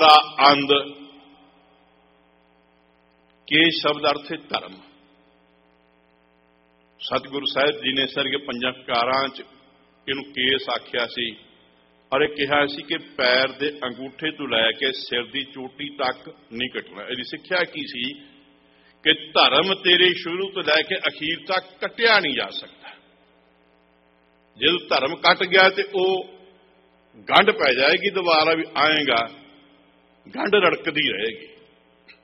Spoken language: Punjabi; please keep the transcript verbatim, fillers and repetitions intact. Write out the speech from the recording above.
ਦਾ ਅੰਧ, ਕੇ ਸ਼ਬਦ ਅਰਥ ਹੈ ਧਰਮ। ਸਤਿਗੁਰੂ ਸਾਹਿਬ ਜੀ ਨੇ ਸਰਗੇ ਪੰਜਾਂ ਕਾਰਾਂ 'ਚ ਇਹਨੂੰ ਕੇਸ ਆਖਿਆ ਸੀ, ਔਰ ਇਹ ਕਿਹਾ ਸੀ ਕਿ ਪੈਰ ਦੇ ਅੰਗੂਠੇ ਤੋਂ ਲੈ ਕੇ ਸਿਰ ਦੀ ਚੋਟੀ ਤੱਕ ਨਹੀਂ ਕੱਟਣਾ। ਇਹਦੀ ਸਿੱਖਿਆ ਕੀ ਸੀ ਕਿ ਧਰਮ ਤੇਰੇ ਸ਼ੁਰੂ ਤੋਂ ਲੈ ਕੇ ਅਖੀਰ ਤੱਕ ਕੱਟਿਆ ਨਹੀਂ ਜਾ ਸਕਦਾ। ਜਦੋਂ ਧਰਮ ਕੱਟ ਗਿਆ ਤੇ ਉਹ ਗੰਢ ਪੈ ਜਾਏਗੀ, ਦੁਬਾਰਾ ਵੀ ਆਏਗਾ, ਗੰਢ ਰੜਕਦੀ ਰਹੇਗੀ।